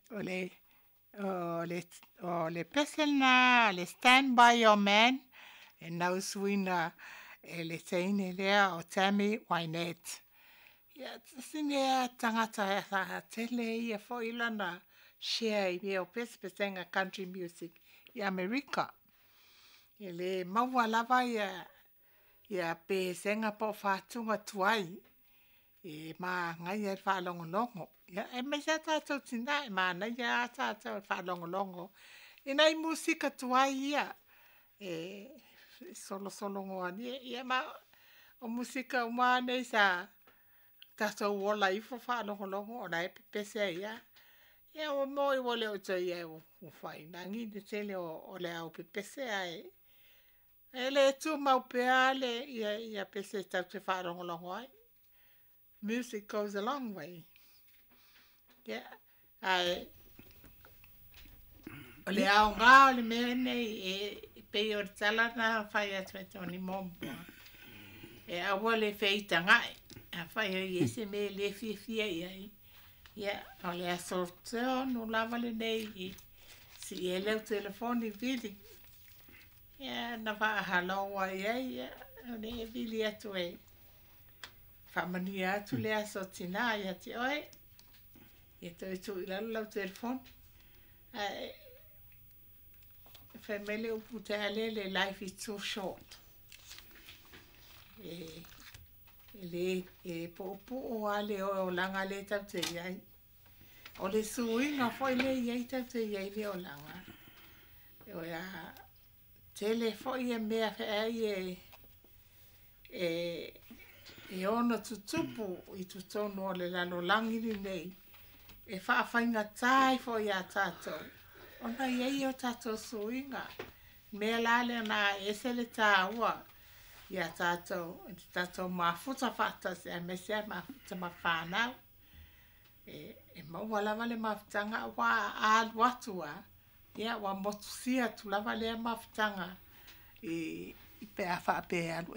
O le o le o le pesena le Stand By Your Man e nau suina e le teine lea o Tammy Wynette. Ia sine a tangata e sa tele ia fo ilana share i o pesenga country music i America. E le maua lava ia pesenga po fatunga tuai. E ma ngai e whalongolongo. Ia e me sa tātou tina e ma nai ia tātou whalongolongo. E nei musika tuai ia. E solo ngoa ni. Ia ma o musika uma nei sa tātou wola ifo whalongolongo o nai pepese ia. Ia o moi wole o toi e o whai. Nangi de tele o le au pepese ai. E le tu mau pea le ia pese tau te whalongolongo ai. Music goes a long way. Yeah. I le au ngā o le mea nei e pei o le tala na whai atu e toni mombo. E awa le feita ngai. A whai o i ese me le fia iai. Yeah. O le aso teo no lava le nei i si e leo telefoni vili. Yeah. Na wha haloa iai. O le e vili atu e. Whamania atu le aso tina i ati oe. E toi tu i lau telefon. Whamele upu te alele, life is too short. E po o ale o langa le tau te iai. O le suinga foi le iai tau te iai le o langa. O ia tele foi e mea whai e ono tutupu i tutono o le lalo langiri nei. E whaafainga tai fo ia tātou. Ona iei o tātou suinga. Mea lale na esele tā ua. Ia tātou mafuta whātas e mesea mafuta mawhanau. E maualawa le mafutanga wa alu atua. Ia wa motusia tu lava le mafutanga. I pea wha pea alu.